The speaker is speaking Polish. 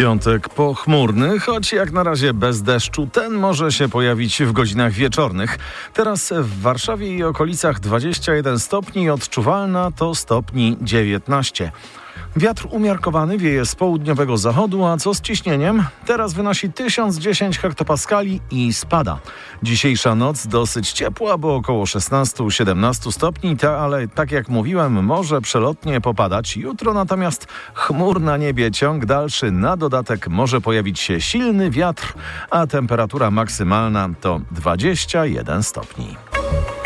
Piątek pochmurny, choć jak na razie bez deszczu. Ten może się pojawić w godzinach wieczornych. Teraz w Warszawie i okolicach 21 stopni, odczuwalna to stopni 19. Wiatr umiarkowany wieje z południowego zachodu, a co z ciśnieniem? Teraz wynosi 1010 hektopaskali i spada. Dzisiejsza noc dosyć ciepła, bo około 16-17 stopni, ale tak jak mówiłem, może przelotnie popadać. Jutro natomiast chmur na niebie, ciąg dalszy. Na dodatek może pojawić się silny wiatr, a temperatura maksymalna to 21 stopni.